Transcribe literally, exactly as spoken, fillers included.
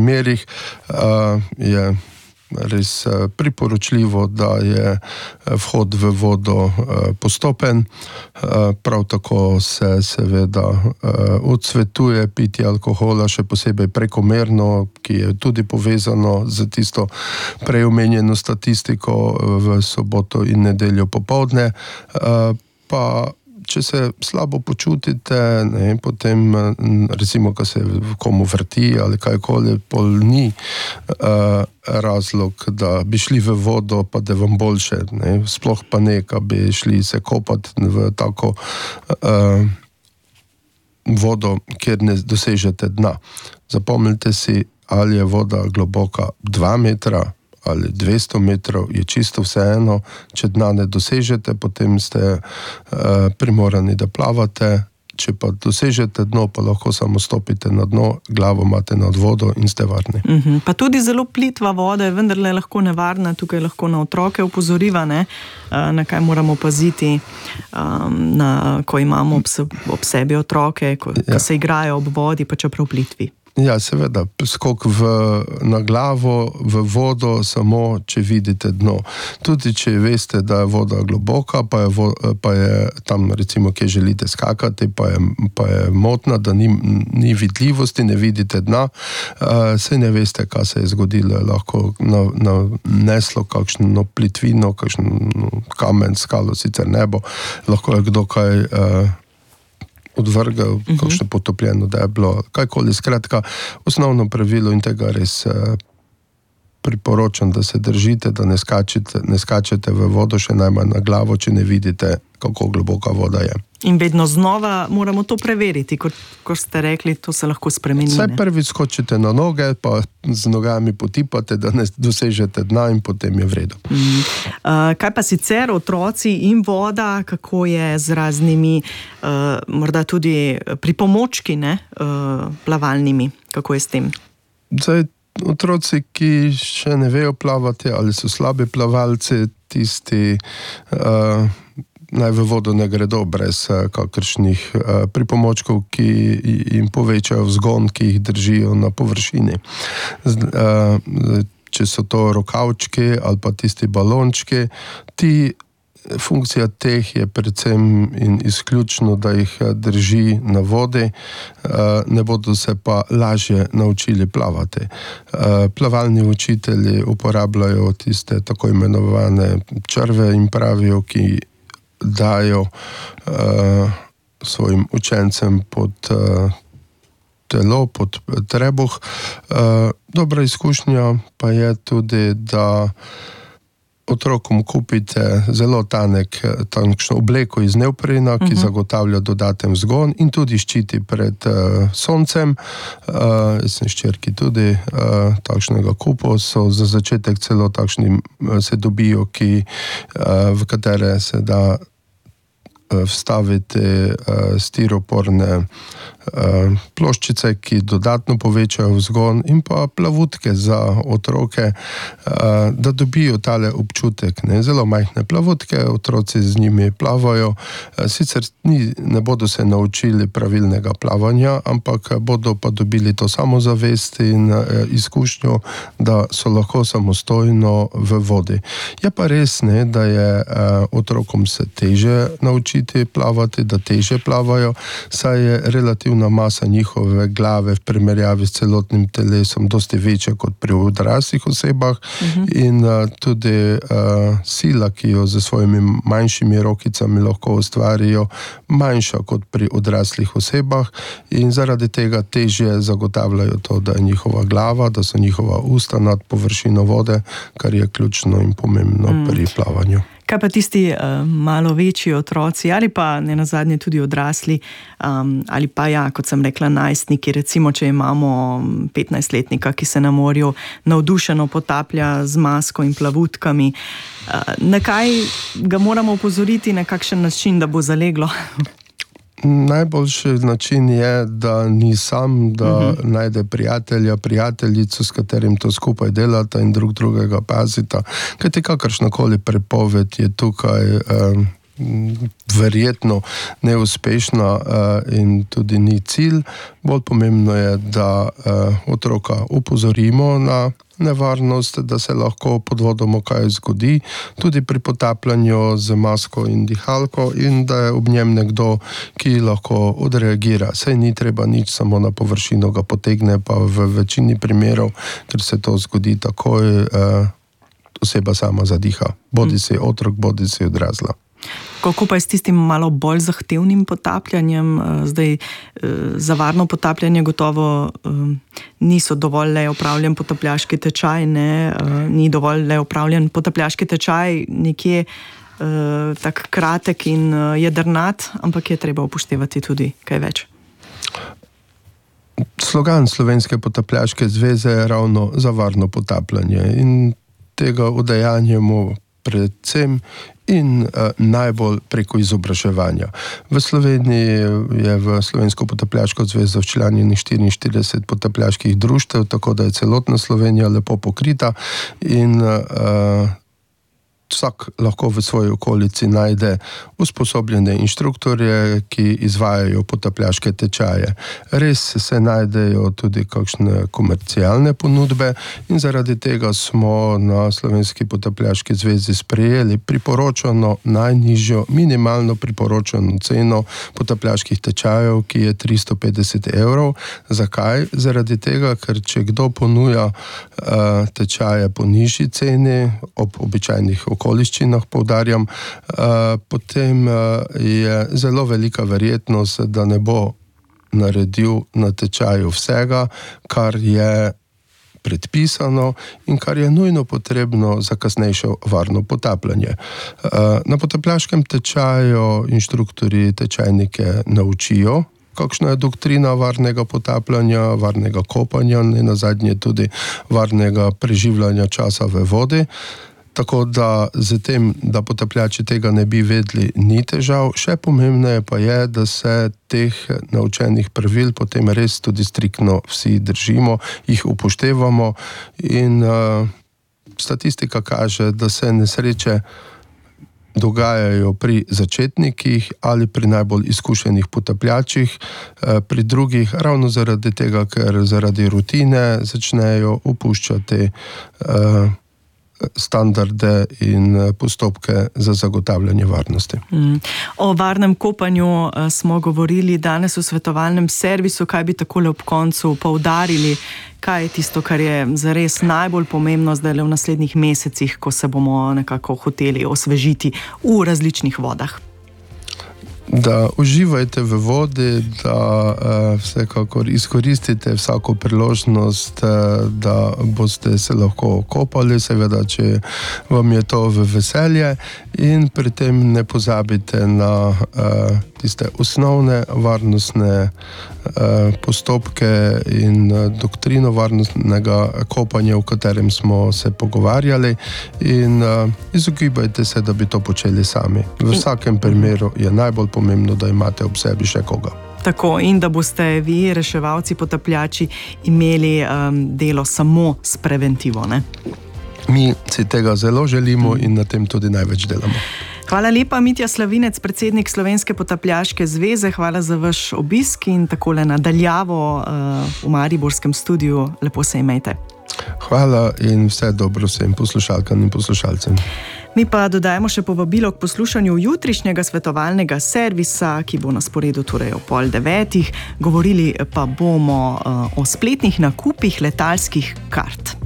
primerih uh, je res priporočljivo, da je vhod v vodo postopen. Prav tako se seveda odsvetuje pitje alkohola, še posebej prekomerno, ki je tudi povezano z tisto preomenjeno statistiko v soboto in nedeljo popoldne. Pa če se slabo počutite, ne, potem recimo, ko se komu vrti ali kajkoli, pol ni uh, razlog, da bi šli v vodo, pa da vam boljše, ne, sploh pa ne, ka bi šli se kopati v tako uh, vodo, kjer ne dosežete dna. Zapomnite si, ali je voda globoka dva metra ali dvesto metrov, je čisto vseeno. Če dna ne dosežete, potem ste uh, primorani, da plavate. Če pa dosežete dno, pa lahko samo stopite na dno, glavo imate nad vodo in ste varni. Uh-huh. Pa tudi zelo plitva voda je vendarle lahko nevarna, tukaj lahko na otroke opozoriva, ne? Na kaj moramo paziti, um, na, ko imamo ob, se, ob sebi otroke, ko, ja. ko se igrajo ob vodi, pa čeprav plitvi. Ja, seveda, skok v, na glavo, v vodo, samo če vidite dno. Tudi če veste, da je voda globoka, pa je, vo, pa je tam, recimo, kje želite skakati, pa je, pa je motna, da ni, ni vidljivosti, ne vidite dna, uh, se ne veste, kaj se je zgodilo. Lahko na, na neslo kakšno plitvino, kakšen kamen, skalo, sicer nebo, lahko je kdo kaj uh, odvrgal, uh-huh. kakšno potopljeno deblo, kajkoli. Skratka, osnovno pravilo in tega res eh, priporočam, da se držite, da ne skačete, ne skačete v vodo, še najmanj na glavo, če ne vidite, kako globoka voda je. In vedno znova moramo to preveriti, kot, kot ste rekli, to se lahko spremeni. Saj prvi skočite na noge, pa z nogami potipate, da ne dosežete dna in potem je v redu. Mm. Uh, kaj pa sicer otroci in voda, kako je z raznimi, uh, morda tudi pripomočki, ne, uh, plavalnimi, kako je s tem? Zdaj, otroci, ki še ne vejo plavati ali so slabi plavalci, tisti uh, naj v vodo ne gredo brez kakršnih uh, pripomočkov, ki jim povečajo vzgon, ki jih držijo na površini. Z, uh, če so to rokavčki ali pa tisti balončki, ti funkcija teh je predvsem in izključno, da jih drži na vodi, ne bodo se pa lažje naučili plavati. Plavalni učitelji uporabljajo tiste tako imenovane črve in pravijo, ki dajo svojim učencem pod telo, pod trebuh. Dobra izkušnja pa je tudi, da otrokom kupite zelo tanek, tankšno obleko iz neoprena, ki uh-huh. zagotavlja dodaten vzgon in tudi ščiti pred uh, soncem. Uh, jaz sem ščerki tudi uh, takšnega kupu, so za začetek celo takšni uh, se dobijo, ki, uh, v katere se da uh, vstaviti uh, stiroporne uh, ploščice, ki dodatno povečajo vzgon, in pa plavutke za otroke, uh, da dobijo tale občutek. Ne? Zelo majhne plavutke, otroci z njimi plavajo, uh, sicer ni, ne bodo se naučili pravilnega plavanja, ampak bodo pa dobili to samozavest in uh, izkušnjo, da so lahko samostojno v vodi. Je pa res, ne, da je uh, otrokom se teže naučiti plavati, da teže plavajo, saj je relativno masa njihove glave v primerjavi s celotnim telesom dosti večja kot pri odraslih osebah uh-huh. in uh, tudi uh, sila, ki jo z svojimi manjšimi rokicami lahko ustvarijo, manjša kot pri odraslih osebah in zaradi tega težje zagotavljajo to, da je njihova glava, da so njihova usta nad površino vode, kar je ključno in pomembno mm. pri plavanju. Kaj pa tisti uh, malo večji otroci ali pa ne nazadnje tudi odrasli um, ali pa ja, kot sem rekla, najstniki, recimo, če imamo petnajstletnika, ki se na morju navdušeno potaplja z masko in plavutkami, uh, na kaj ga moramo opozoriti, na kakšen način, da bo zaleglo? Najboljši način je, da ni sam, da uh-huh. najde prijatelja, prijateljico, s katerim to skupaj delata in drug drugega pazita. Kajti kakršnakoli prepoved je tukaj eh, verjetno neuspešna in tudi ni cilj. Bolj pomembno je, da otroka upozorimo na nevarnost, da se lahko pod vodom kaj zgodi, tudi pri potapljanju z masko in dihalko, in da je ob njem nekdo, ki lahko odreagira. Saj ni treba nič, samo na površino ga potegne, pa v večini primerov, ker se to zgodi takoj, oseba sama zadiha. Bodi si otrok, bodi si odrasla. Kako pa je s tistim malo bolj zahtevnim potapljanjem? Zdaj, za varno potapljanje gotovo niso dovolj le opravljen potapljaški tečaj, ne? Ni dovolj le opravljen potapljaški tečaj, nekje tak kratek in jedrnat, ampak je treba upoštevati tudi kaj več. Slogan Slovenske potapljaške zveze je ravno za varno potapljanje in tega udejanjamo predvsem in uh, najbolj preko izobraževanja. V Sloveniji je v Slovensko potapljaško zvezo včlanjenih štiriinštirideset potapljaških društev, tako da je celotna Slovenija lepo pokrita in uh, vsak lahko v svoji okolici najde usposobljene inštruktorje, ki izvajajo potapljaške tečaje. Res se najdejo tudi kakšne komercialne ponudbe in zaradi tega smo na Slovenski potapljaški zvezi sprejeli priporočano najnižjo, minimalno priporočano ceno potapljaških tečajev, ki je tristo petdeset evrov. Zakaj? Zaradi tega, ker če kdo ponuja uh, tečaje po nižji ceni, ob običajnih okoliščinah, poudarjam, potem je zelo velika verjetnost, da ne bo naredil na tečaju vsega, kar je predpisano in kar je nujno potrebno za kasnejše varno potapljanje. Na potapljaškem tečaju inštruktorji tečajnike naučijo, kakšna je doktrina varnega potapljanja, varnega kopanja in nazadnje tudi varnega preživljanja časa v vodi. Tako da z tem, da potapljači tega ne bi vedeli, ni težav. Še pomembneje pa je, da se teh naučenih pravil potem res tudi striktno vsi držimo, jih upoštevamo in uh, statistika kaže, da se nesreče dogajajo pri začetnikih ali pri najbolj izkušenih potapljačih, pri drugih ravno zaradi tega, ker zaradi rutine začnejo upuščati uh, standarde in postopke za zagotavljanje varnosti. O varnem kopanju smo govorili danes v svetovalnem servisu. Kaj bi takole ob koncu poudarili? Kaj je tisto, kar je zares najbolj pomembno zdaj v naslednjih mesecih, ko se bomo nekako hoteli osvežiti v različnih vodah? Da uživajte v vodi, da uh, vsekakor izkoristite vsako priložnost, uh, da boste se lahko kopali, seveda, če vam je to v veselje, in pri tem ne pozabite na uh, tiste osnovne varnostne uh, postopke in uh, doktrino varnostnega kopanja, v katerem smo se pogovarjali, in uh, izogibajte se, da bi to počeli sami. V vsakem primeru je najbolj pomembno, da imate ob sebi še koga. Tako, in da boste vi, reševalci, potapljači, imeli um, delo samo s preventivo, ne? Mi si tega zelo želimo in na tem tudi največ delamo. Hvala lepa, Mitja Slavinec, predsednik Slovenske potapljaške zveze. Hvala za vaš obisk in takole nadaljavo uh, v mariborskem studiu. Lepo se imejte. Hvala in vse dobro vsem poslušalkam in poslušalcem. Mi pa dodajemo še povabilo k poslušanju jutrišnjega svetovalnega servisa, ki bo na sporedu torej o pol devetih. Govorili pa bomo uh, o spletnih nakupih letalskih kart.